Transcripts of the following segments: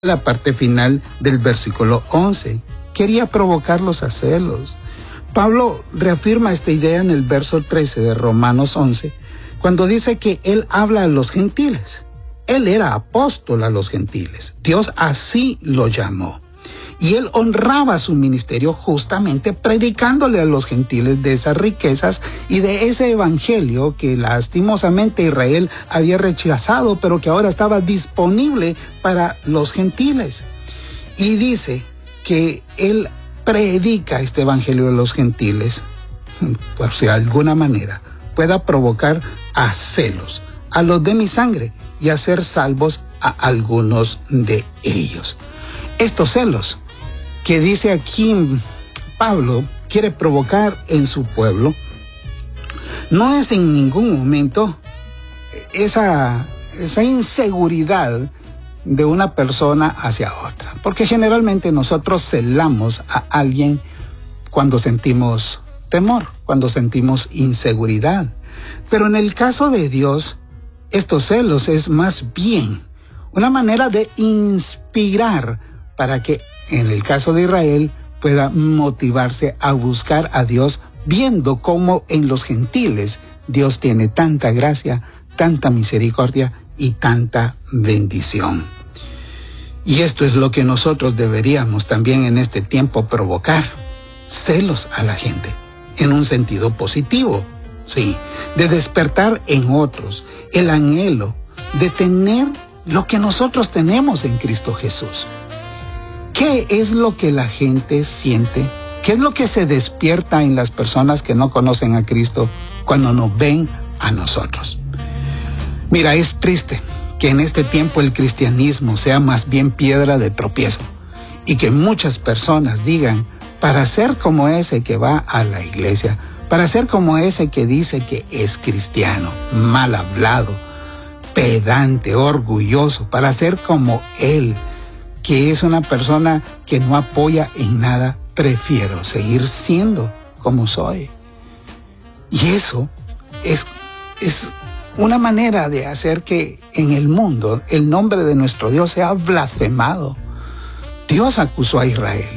la parte final del versículo 11. Quería provocarlos a celos. Pablo reafirma esta idea en el verso 13 de Romanos 11, cuando dice que él habla a los gentiles. Él era apóstol a los gentiles. Dios así lo llamó. Y él honraba su ministerio justamente predicándole a los gentiles de esas riquezas y de ese evangelio que lastimosamente Israel había rechazado, pero que ahora estaba disponible para los gentiles. Y dice que él predica este evangelio a los gentiles, por si de alguna manera pueda provocar a celos a los de mi sangre y hacer salvos a algunos de ellos. Estos celos que dice aquí Pablo quiere provocar en su pueblo, no es en ningún momento esa inseguridad de una persona hacia otra, porque generalmente nosotros celamos a alguien cuando sentimos temor, cuando sentimos inseguridad. Pero en el caso de Dios, estos celos es más bien una manera de inspirar para que en el caso de Israel pueda motivarse a buscar a Dios, viendo cómo en los gentiles Dios tiene tanta gracia, tanta misericordia y tanta bendición. Y esto es lo que nosotros deberíamos también en este tiempo provocar, celos a la gente, en un sentido positivo, sí, de despertar en otros el anhelo de tener lo que nosotros tenemos en Cristo Jesús. ¿Qué es lo que la gente siente? ¿Qué es lo que se despierta en las personas que no conocen a Cristo cuando nos ven a nosotros? Mira, es triste que en este tiempo el cristianismo sea más bien piedra de tropiezo y que muchas personas digan, para ser como ese que va a la iglesia, para ser como ese que dice que es cristiano, mal hablado, pedante, orgulloso, para ser como él, que es una persona que no apoya en nada, prefiero seguir siendo como soy. Y eso es una manera de hacer que en el mundo el nombre de nuestro Dios sea blasfemado. Dios acusó a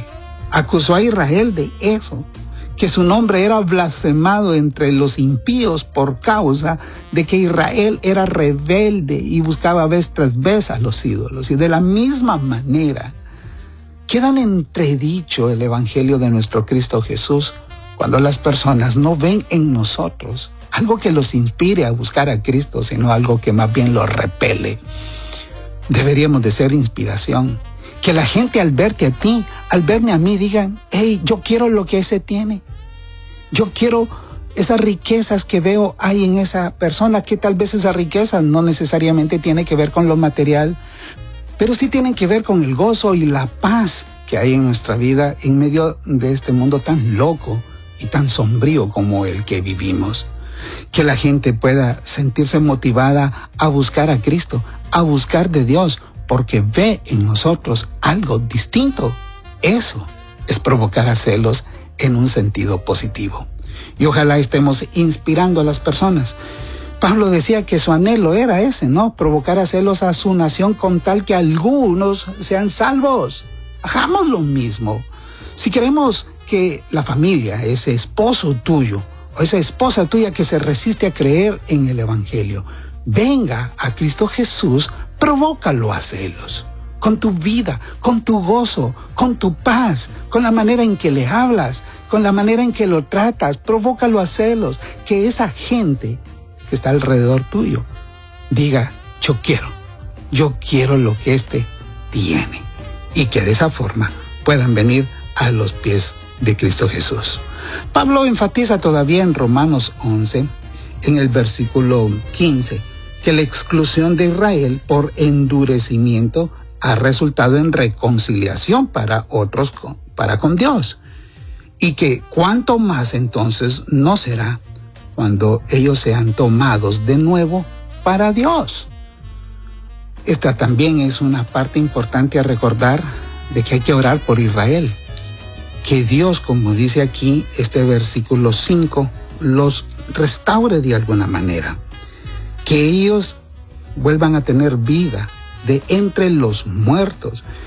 Israel de eso, que su nombre era blasfemado entre los impíos por causa de que Israel era rebelde y buscaba vez tras vez a los ídolos. Y de la misma manera, queda en entredicho el evangelio de nuestro Cristo Jesús cuando las personas no ven en nosotros algo que los inspire a buscar a Cristo, sino algo que más bien los repele. Deberíamos de ser inspiración. Que la gente al verte a ti, al verme a mí, digan, hey, yo quiero lo que ese tiene. Yo quiero esas riquezas que veo ahí en esa persona, que tal vez esa riqueza no necesariamente tiene que ver con lo material, pero sí tienen que ver con el gozo y la paz que hay en nuestra vida en medio de este mundo tan loco y tan sombrío como el que vivimos. Que la gente pueda sentirse motivada a buscar a Cristo, a buscar de Dios, porque ve en nosotros algo distinto. Eso es provocar a celos en un sentido positivo. Y ojalá estemos inspirando a las personas. Pablo decía que su anhelo era ese, ¿no? Provocar a celos a su nación con tal que algunos sean salvos. Hagamos lo mismo. Si queremos que la familia, ese esposo tuyo o esa esposa tuya que se resiste a creer en el evangelio, venga a Cristo Jesús, provócalo a celos. Con tu vida, con tu gozo, con tu paz, con la manera en que le hablas, con la manera en que lo tratas, provócalo a celos. Que esa gente que está alrededor tuyo diga, yo quiero lo que éste tiene. Y que de esa forma puedan venir a los pies de Cristo Jesús. Pablo enfatiza todavía en Romanos 11, en el versículo 15, que la exclusión de Israel por endurecimiento ha resultado en reconciliación para otros para con Dios. Y que cuánto más entonces no será cuando ellos sean tomados de nuevo para Dios. Esta también es una parte importante a recordar de que hay que orar por Israel. Que Dios, como dice aquí este versículo 5, los restaure de alguna manera. Que ellos vuelvan a tener vida, de entre los muertos.